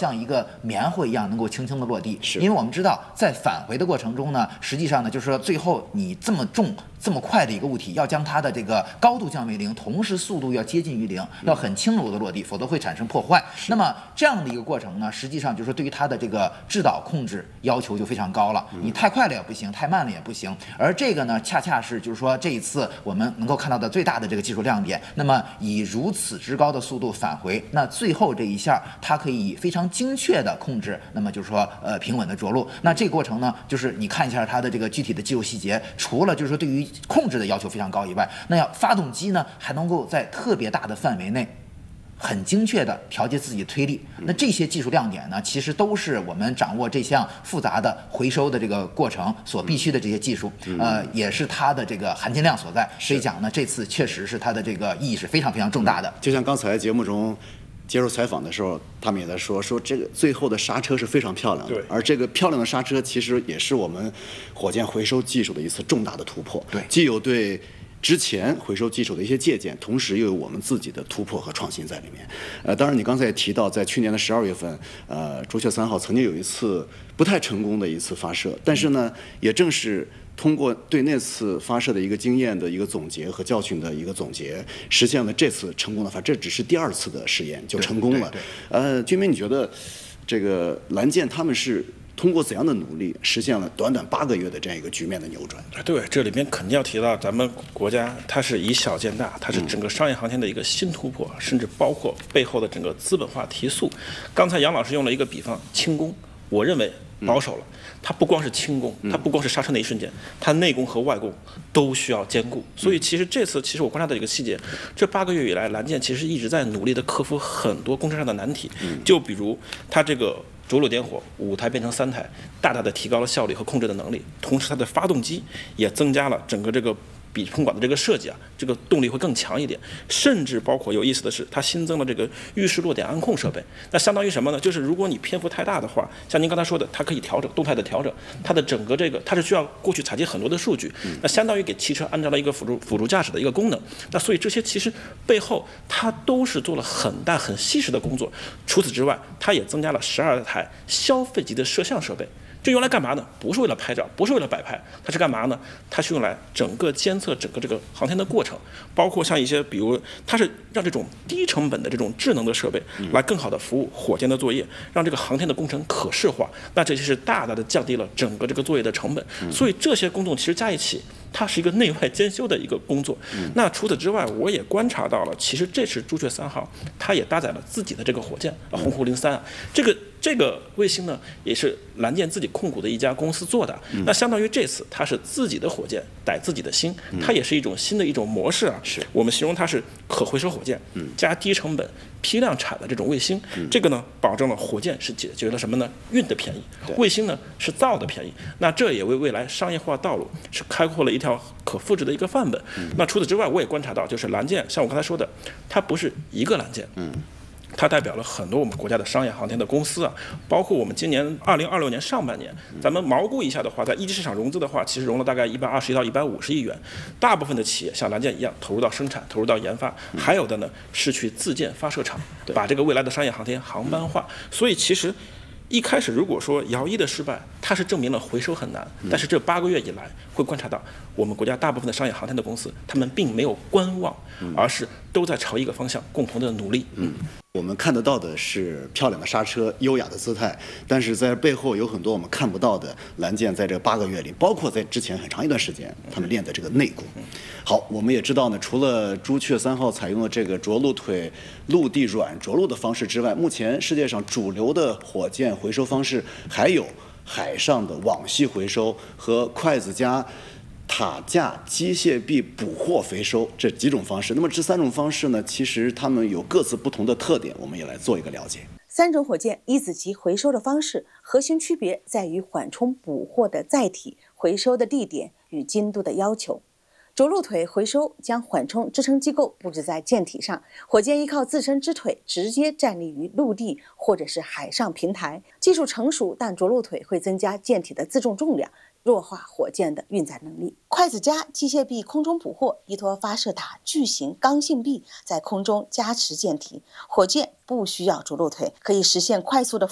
像一个棉花一样能够轻轻的落地。因为我们知道在返回的过程中呢，实际上呢就是说最后你这么重这么快的一个物体，要将它的这个高度降为零，同时速度要接近于零，要很轻柔的落地，否则会产生破坏。那么这样的一个过程呢，实际上就是说对于它的这个制导控制要求就非常高了，你太快了也不行，太慢了也不行。而这个呢，恰恰是就是说这一次我们能够看到的最大的这个技术亮点。那么以如此之高的速度返回，那最后这一下它可以非常精确的控制，那么就是说平稳的着陆。那这个过程呢，就是你看一下它的这个具体的技术细节，除了就是说对于控制的要求非常高以外，那要发动机呢还能够在特别大的范围内很精确地调节自己的推力。那这些技术亮点呢，其实都是我们掌握这项复杂的回收的这个过程所必须的这些技术，也是它的这个含金量所在。所以讲呢，这次确实是它的这个意义是非常非常重大的。 就像刚才节目中接受采访的时候，他们也在说这个最后的刹车是非常漂亮的，而这个漂亮的刹车其实也是我们火箭回收技术的一次重大的突破。 对， 既有对之前回收技术的一些借鉴，同时又有我们自己的突破和创新在里面。当然你刚才也提到，在去年的12月份，朱雀3号曾经有一次不太成功的一次发射，但是呢，也正是通过对那次发射的一个经验的一个总结和教训的一个总结，实现了这次成功的这只是第2次的试验就成功了。军民，你觉得这个蓝箭他们是通过怎样的努力实现了短短8个月的这样一个局面的扭转？ 对，这里面肯定要提到咱们国家，它是以小见大，它是整个商业航天的一个新突破，甚至包括背后的整个资本化提速。刚才杨老师用了一个比方，轻功，我认为保守了。它不光是轻功，它不光是刹车那一瞬间，它内功和外功都需要兼顾。所以其实这次，我观察到一个细节，这8个月以来，蓝箭其实一直在努力的克服很多工程上的难题。就比如它这个着陆点火5台变成3台，大大的提高了效率和控制的能力，同时它的发动机也增加了整个这个比喷管的这个设计啊，这个动力会更强一点，甚至包括有意思的是，它新增了这个预示落点安控设备。那相当于什么呢？就是如果你篇幅太大的话，像您刚才说的，它可以调整动态的调整它的整个这个，它是需要过去采集很多的数据，那相当于给汽车安装了一个辅助驾驶的一个功能。那所以这些其实背后它都是做了很大很细致的工作。除此之外，它也增加了12台消费级的摄像设备。这用来干嘛呢？不是为了拍照，不是为了摆拍，它是干嘛呢？它是用来整个监测整个这个航天的过程，包括像一些，比如它是让这种低成本的这种智能的设备来更好的服务火箭的作业，让这个航天的工程可视化。那这些是大大的降低了整个这个作业的成本。所以这些工作其实加一起，它是一个内外兼修的一个工作。那除此之外，我也观察到了，其实这次朱雀3号它也搭载了自己的这个火箭鸿鹄03啊，这个卫星呢，也是蓝箭自己控股的一家公司做的。那相当于这次它是自己的火箭带自己的星，它也是一种新的一种模式啊。我们形容它是可回收火箭加低成本批量产的这种卫星。这个呢，保证了火箭是解决了什么呢？运的便宜，卫星呢是造的便宜。那这也为未来商业化道路是开阔了一条可复制的一个范本。那除此之外，我也观察到，就是蓝箭，像我刚才说的，它不是一个蓝箭。它代表了很多我们国家的商业航天的公司啊，包括我们今年2026年上半年，咱们毛估一下的话，在一级市场融资的话，其实融了大概120到150亿元。大部分的企业像蓝箭一样投入到生产，投入到研发，还有的呢是去自建发射场，把这个未来的商业航天航班化。所以其实一开始如果说遥一的失败，它是证明了回收很难，但是这8个月以来会观察到，我们国家大部分的商业航天的公司，他们并没有观望，而是都在朝一个方向共同的努力。 我们看得到的是漂亮的刹车、优雅的姿态，但是在背后有很多我们看不到的蓝箭在这8个月里，包括在之前很长一段时间，他们练的这个内功。好，我们也知道呢，除了朱雀3号采用了这个着陆腿陆地软着陆的方式之外，目前世界上主流的火箭回收方式还有海上的网系回收和筷子加塔架机械臂捕获回收这几种方式。那么这3种方式呢，其实它们有各自不同的特点，我们也来做一个了解。 3种火箭一子级回收的方式，核心区别在于缓冲捕获的载体、回收的地点与精度的要求。着陆腿回收将缓冲支撑机构布置在舰体上，火箭依靠自身之腿直接站立于陆地或者是海上平台。技术成熟，但着陆腿会增加舰体的自重重量，弱化火箭的运载能力。筷子加机械臂空中捕获，依托发射塔巨型刚性臂在空中加持舰体，火箭不需要着陆腿，可以实现快速的